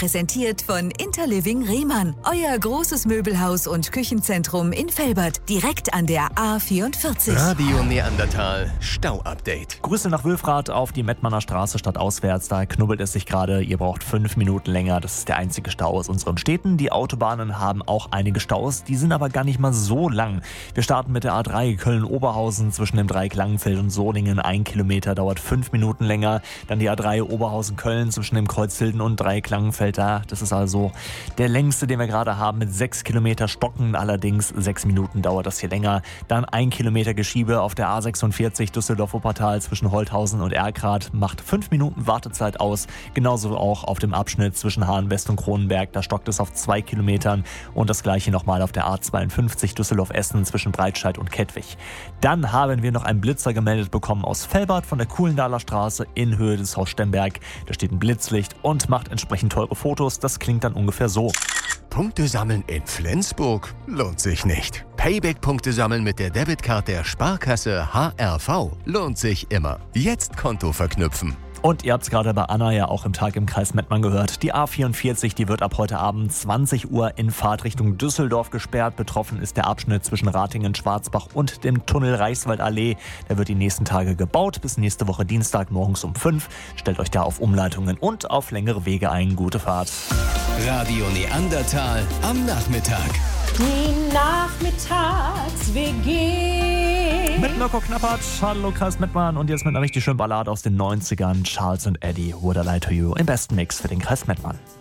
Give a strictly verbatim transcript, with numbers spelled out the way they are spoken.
präsentiert von Interliving Rehmann. Euer großes Möbelhaus und Küchenzentrum in Velbert, direkt an der A vierundvierzig. Radio Neandertal, Stau-Update. Grüße nach Wülfrath auf die Mettmanner Straße stadtauswärts. Da knubbelt es sich gerade. Ihr braucht fünf Minuten länger. Das ist der einzige Stau aus unseren Städten. Die Autobahnen haben auch einige Staus. Die sind aber gar nicht mal so lang. Wir starten mit der A drei Köln-Oberhausen zwischen dem Dreieck Langenfeld und Solingen. Ein Kilometer dauert fünf Minuten länger. Dann die A drei Oberhausen-Köln zwischen dem Kreuz Hilden und Dreieck Langenfeld. Da, das ist also der längste, den wir gerade haben, mit sechs Kilometer Stocken. Allerdings sechs Minuten dauert das hier länger. Dann ein Kilometer Geschiebe auf der A sechsundvierzig Düsseldorf-Wuppertal zwischen Holthausen und Erkrath. Macht fünf Minuten Wartezeit aus. Genauso auch auf dem Abschnitt zwischen Hahn-West und Kronenberg. Da stockt es auf zwei Kilometern. Und das gleiche nochmal auf der A zweiundfünfzig Düsseldorf-Essen zwischen Breitscheid und Kettwig. Dann haben wir noch einen Blitzer gemeldet bekommen aus Velbert von der Kuhlendaler Straße in Höhe des Haus Stemberg. Da steht ein Blitzlicht und macht entsprechend teure Fotos. Das klingt dann ungefähr so. Punkte sammeln in Flensburg lohnt sich nicht. Payback-Punkte sammeln mit der Debitcard der Sparkasse H R V lohnt sich immer. Jetzt Konto verknüpfen. Und ihr habt es gerade bei Anna ja auch im Tag im Kreis Mettmann gehört. Die A vierundvierzig, die wird ab heute Abend zwanzig Uhr in Fahrtrichtung Düsseldorf gesperrt. Betroffen ist der Abschnitt zwischen Ratingen, Schwarzbach und dem Tunnel Reichswaldallee. Der wird die nächsten Tage gebaut. Bis nächste Woche Dienstag morgens um fünf. Stellt euch da auf Umleitungen und auf längere Wege ein. Gute Fahrt. Radio Neandertal am Nachmittag. Die Nachmittags-W G. Mit Mirko Knappert, hallo Kreis Mettmann und jetzt mit einer richtig schönen Ballade aus den neunzigern. Charles und Eddie, Would I Lie to You im besten Mix für den Kreis Mettmann.